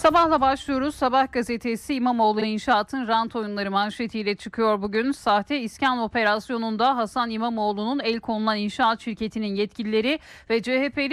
Sabahla başlıyoruz. Sabah gazetesi İmamoğlu inşaatın rant oyunları manşetiyle çıkıyor bugün. Sahte iskan operasyonunda Hasan İmamoğlu'nun el konulan inşaat şirketinin yetkilileri ve CHP'li